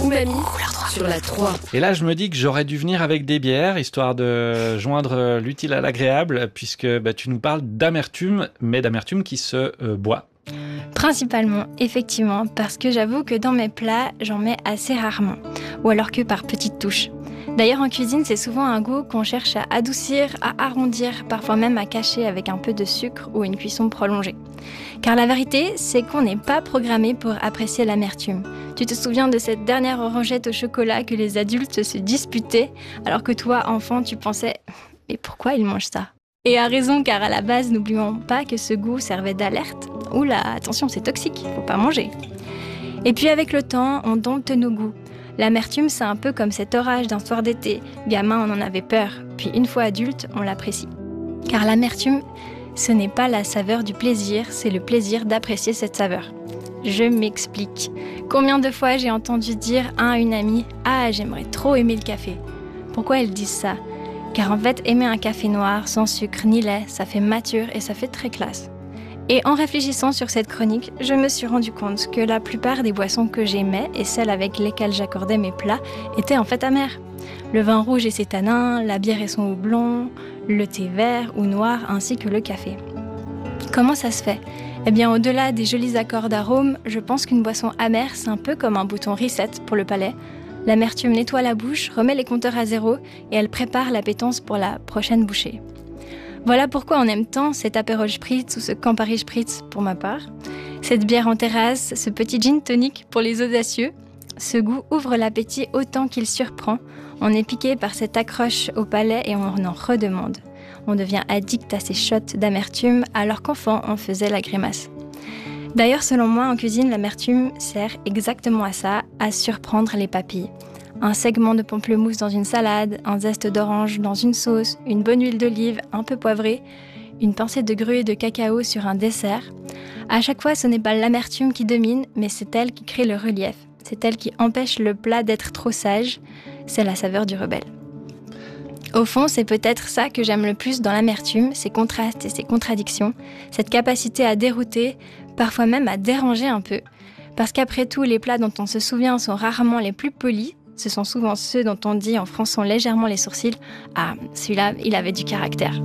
Umami sur la 3. Et là, je me dis que j'aurais dû venir avec des bières, histoire de joindre l'utile à l'agréable, puisque tu nous parles d'amertume, mais d'amertume qui se boit. Principalement, effectivement, parce que j'avoue que dans mes plats, j'en mets assez rarement, ou alors que par petites touches. D'ailleurs, en cuisine, c'est souvent un goût qu'on cherche à adoucir, à arrondir, parfois même à cacher avec un peu de sucre ou une cuisson prolongée. Car la vérité, c'est qu'on n'est pas programmé pour apprécier l'amertume. Tu te souviens de cette dernière orangette au chocolat que les adultes se disputaient, alors que toi, enfant, tu pensais « mais pourquoi ils mangent ça ?» Et à raison, car à la base, n'oublions pas que ce goût servait d'alerte. Oula, attention, c'est toxique, faut pas manger. Et puis avec le temps, on dompte nos goûts. L'amertume, c'est un peu comme cet orage d'un soir d'été. Gamin, on en avait peur, puis une fois adulte, on l'apprécie. Car l'amertume, ce n'est pas la saveur du plaisir, c'est le plaisir d'apprécier cette saveur. Je m'explique. Combien de fois j'ai entendu dire à une amie « Ah, j'aimerais trop aimer le café ». Pourquoi elles disent ça ? Car en fait, aimer un café noir, sans sucre ni lait, ça fait mature et ça fait très classe. Et en réfléchissant sur cette chronique, je me suis rendu compte que la plupart des boissons que j'aimais et celles avec lesquelles j'accordais mes plats étaient en fait amères. Le vin rouge et ses tanins, la bière et son houblon, le thé vert ou noir ainsi que le café. Comment ça se fait ? Eh bien, au-delà des jolis accords d'arômes, je pense qu'une boisson amère, c'est un peu comme un bouton reset pour le palais. L'amertume nettoie la bouche, remet les compteurs à zéro et elle prépare l'appétence pour la prochaine bouchée. Voilà pourquoi on aime tant cet Aperol Spritz ou ce Campari Spritz pour ma part. Cette bière en terrasse, ce petit gin tonic pour les audacieux. Ce goût ouvre l'appétit autant qu'il surprend. On est piqué par cette accroche au palais et on en redemande. On devient addict à ces shots d'amertume alors qu'enfant on faisait la grimace. D'ailleurs, selon moi, en cuisine, l'amertume sert exactement à ça, à surprendre les papilles. Un segment de pamplemousse dans une salade, un zeste d'orange dans une sauce, une bonne huile d'olive un peu poivrée, une pincée de gruyère et de cacao sur un dessert. À chaque fois, ce n'est pas l'amertume qui domine, mais c'est elle qui crée le relief. C'est elle qui empêche le plat d'être trop sage. C'est la saveur du rebelle. Au fond, c'est peut-être ça que j'aime le plus dans l'amertume, ces contrastes et ces contradictions, cette capacité à dérouter, parfois même à déranger un peu. Parce qu'après tout, les plats dont on se souvient sont rarement les plus polis. Ce sont souvent ceux dont on dit en fronçant légèrement les sourcils « Ah, celui-là, il avait du caractère ».